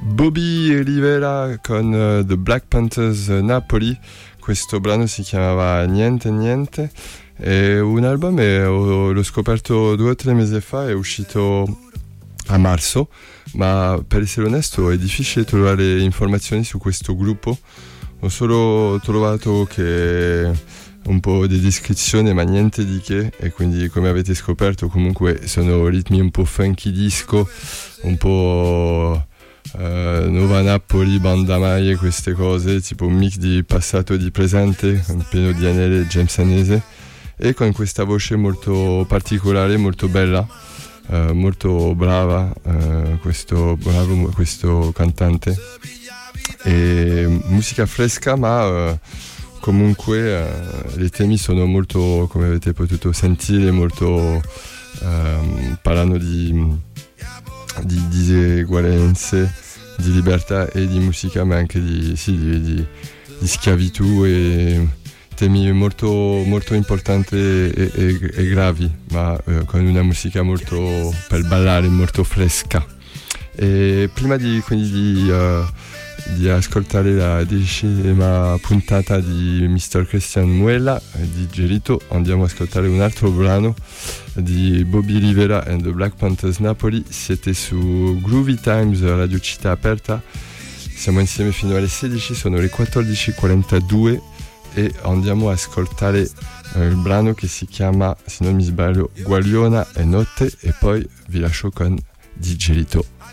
Bobby Rivera con The Black Panthers Napoli. Questo brano si chiamava Niente Niente. È un album l'ho scoperto 2 o 3 mesi fa, è uscito a marzo, ma per essere onesto è difficile trovare informazioni su questo gruppo. Ho solo trovato che un po' di descrizione ma niente di che, e quindi come avete scoperto comunque sono ritmi un po' funky disco, un po' Nuova Napoli, Bandamaie, queste cose, tipo un mix di passato e di presente, pieno di anele jamesonese, e con questa voce molto particolare, molto bella, molto brava, questo cantante, e musica fresca, ma comunque i temi sono molto, come avete potuto sentire, molto parlano di diseguaglianze, di libertà e di musica, ma anche di schiavitù, e temi molto, molto importanti e gravi, ma con una musica molto per ballare, molto fresca. E prima di ascoltare la 10ª puntata di Mr. Christian Muella di Gelito, andiamo ad ascoltare un altro brano di Bobby Rivera and the Black Panthers Napoli. Siete su Groovy Times, Radio Città Aperta, siamo insieme fino alle 16, sono le 14:42 e andiamo ad ascoltare il brano che si chiama, se non mi sbaglio, Guagliona e Notte, e poi vi lascio con Di Gelito.